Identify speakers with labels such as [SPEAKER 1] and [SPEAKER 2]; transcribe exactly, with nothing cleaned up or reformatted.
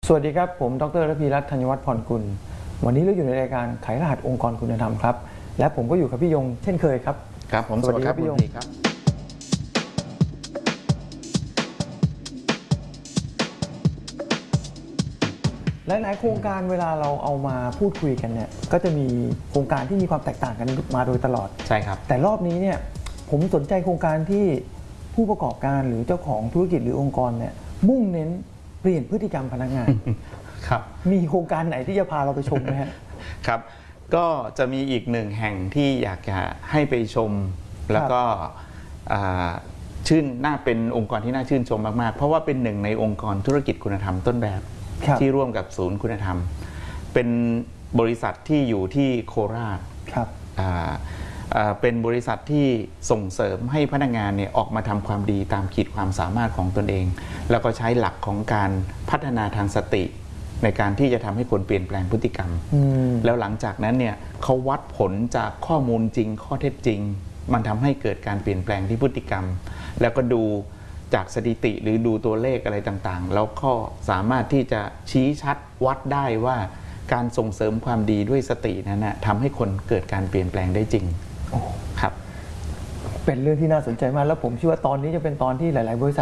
[SPEAKER 1] สวัสดีครับผมดรระพีรัตน์ธัญวัฒน์พรกุลวันนี้เราอยู่ในรายการไขรหัสองค์กรคุณธรรมครับและผมก็อยู่กับพี่ยงเช่นเคยครับ
[SPEAKER 2] ครับผมสวัสดีครับพี่ยงครับ
[SPEAKER 1] หลายๆโครงการเวลาเราเอามาพูดคุยกันเนี่ยก็จะมีโครงการที่มีความแตกต่างกันมาโดยตลอด
[SPEAKER 2] ใช่ครับ
[SPEAKER 1] แต่รอบนี้เนี่ยผมสนใจโครงการที่ผู้ประกอบการหรือเจ้าของธุรกิจหรือองค์กรเนี่ยมุ่งเน้นเปลี่ยนพฤติกรรมพนักงาน
[SPEAKER 2] ครับ
[SPEAKER 1] มีโครงการไหนที่จะพาเราไปชมไหมฮะ
[SPEAKER 2] ครับก็จะมีอีกหนึ่งแห่งที่อยากจะให้ไปชมแล้วก็ชื่นน่าเป็นองค์กรที่น่าชื่นชมมากๆเพราะว่าเป็นหนึ่งในองค์กรธุรกิจคุณธรรมต้นแบบที่ร่วมกับศูนย์คุณธรรมเป็นบริษัทที่อยู่ที่โคราช
[SPEAKER 1] ครับ
[SPEAKER 2] เป็นบริษัทที่ส่งเสริมให้พนักงานเนี่ยออกมาทำความดีตามขีดความสามารถของตนเองแล้วก็ใช้หลักของการพัฒนาทางสติในการที่จะทำให้คนเปลี่ยนแปลงพฤติกรรมแล้วหลังจากนั้นเนี่ยเขาวัดผลจากข้อมูลจริงข้อเท็จจริงมันทำให้เกิดการเปลี่ยนแปลงที่พฤติกรรมแล้วก็ดูจากสถิติหรือดูตัวเลขอะไรต่างๆแล้วก็สามารถที่จะชี้ชัดวัดได้ว่าการส่งเสริมความดีด้วยสตินั้นนะทำให้คนเกิดการเปลี่ยนแปลงได้จริงครับ
[SPEAKER 1] เป็นเรื่องที่น่าสนใจมากแล้วผมเชื่อว่าตอนนี้จะเป็นตอนที่หลายๆบริษัท